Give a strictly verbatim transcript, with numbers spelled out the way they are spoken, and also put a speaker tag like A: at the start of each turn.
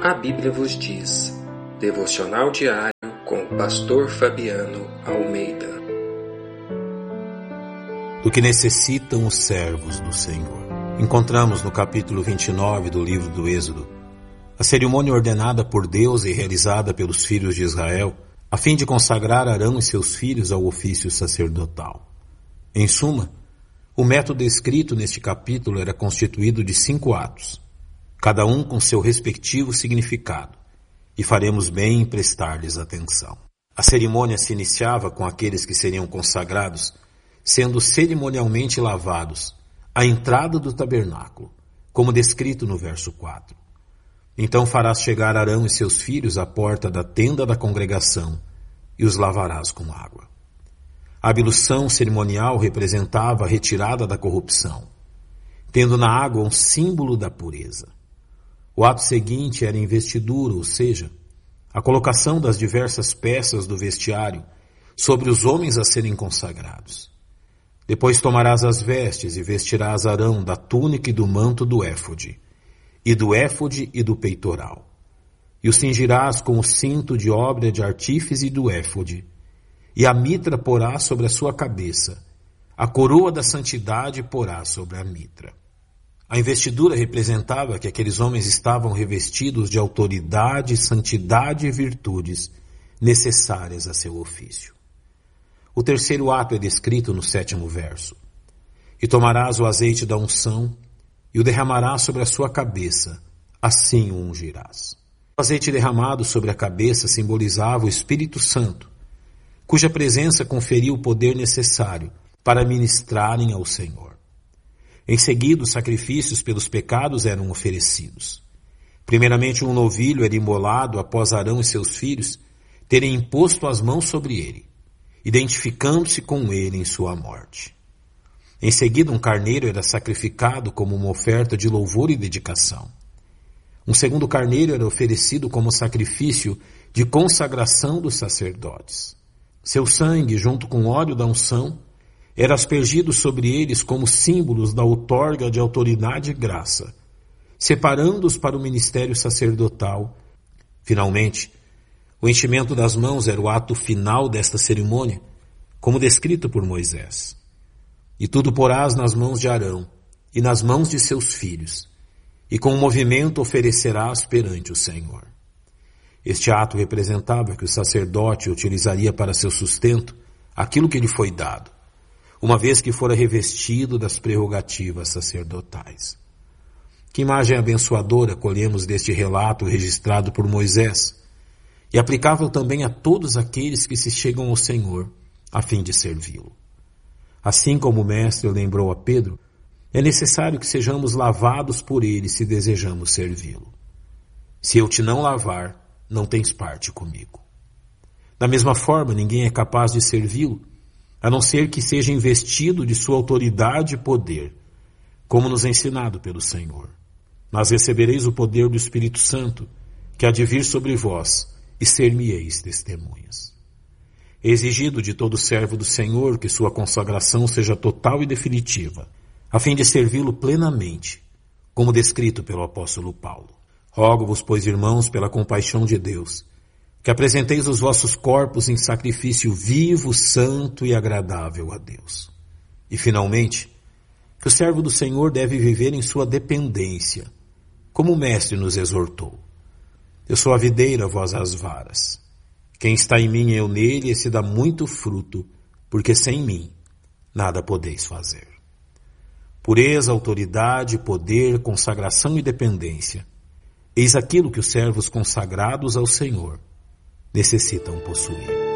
A: A Bíblia vos diz. Devocional diário com o pastor Fabiano Almeida.
B: Do que necessitam os servos do Senhor. Encontramos no capítulo vinte e nove do livro do Êxodo a cerimônia ordenada por Deus e realizada pelos filhos de Israel a fim de consagrar Arão e seus filhos ao ofício sacerdotal. Em suma, o método descrito neste capítulo era constituído de cinco atos, cada um com seu respectivo significado, e faremos bem em prestar-lhes atenção. A cerimônia se iniciava com aqueles que seriam consagrados, sendo cerimonialmente lavados à entrada do tabernáculo, como descrito no verso quatro. Então farás chegar Arão e seus filhos à porta da tenda da congregação e os lavarás com água. A ablução cerimonial representava a retirada da corrupção, tendo na água um símbolo da pureza. O ato seguinte era a investidura, ou seja, a colocação das diversas peças do vestiário sobre os homens a serem consagrados. Depois tomarás as vestes e vestirás Arão da túnica e do manto do éfode, e do éfode e do peitoral. E o cingirás com o cinto de obra de artífice do éfode, e a mitra porás sobre a sua cabeça, a coroa da santidade porás sobre a mitra. A investidura representava que aqueles homens estavam revestidos de autoridade, santidade e virtudes necessárias a seu ofício. O terceiro ato é descrito no sétimo verso. E tomarás o azeite da unção e o derramarás sobre a sua cabeça, assim o ungirás. O azeite derramado sobre a cabeça simbolizava o Espírito Santo, cuja presença conferia o poder necessário para ministrarem ao Senhor. Em seguida, os sacrifícios pelos pecados eram oferecidos. Primeiramente, um novilho era imolado após Arão e seus filhos terem imposto as mãos sobre ele, identificando-se com ele em sua morte. Em seguida, um carneiro era sacrificado como uma oferta de louvor e dedicação. Um segundo carneiro era oferecido como sacrifício de consagração dos sacerdotes. Seu sangue, junto com o óleo da unção, era aspergido sobre eles como símbolos da outorga de autoridade e graça, separando-os para o ministério sacerdotal. Finalmente, o enchimento das mãos era o ato final desta cerimônia, como descrito por Moisés. E tudo porás nas mãos de Arão e nas mãos de seus filhos, e com o movimento oferecerás perante o Senhor. Este ato representava que o sacerdote utilizaria para seu sustento aquilo que lhe foi dado, uma vez que fora revestido das prerrogativas sacerdotais. Que imagem abençoadora colhemos deste relato registrado por Moisés, e aplicável também a todos aqueles que se chegam ao Senhor a fim de servi-lo. Assim como o Mestre lembrou a Pedro, é necessário que sejamos lavados por ele se desejamos servi-lo. Se eu te não lavar, não tens parte comigo. Da mesma forma, ninguém é capaz de servi-lo, a não ser que seja investido de sua autoridade e poder, como nos é ensinado pelo Senhor. Mas recebereis o poder do Espírito Santo, que há de vir sobre vós, e ser-me-eis testemunhas. É exigido de todo servo do Senhor que sua consagração seja total e definitiva, a fim de servi-lo plenamente, como descrito pelo apóstolo Paulo. Rogo-vos, pois, irmãos, pela compaixão de Deus, que apresenteis os vossos corpos em sacrifício vivo, santo e agradável a Deus. E, finalmente, que o servo do Senhor deve viver em sua dependência, como o Mestre nos exortou. Eu sou a videira, vós as varas. Quem está em mim e eu nele, esse dá muito fruto, porque sem mim nada podeis fazer. Pureza, autoridade, poder, consagração e dependência. Eis aquilo que os servos consagrados ao Senhor necessitam possuir.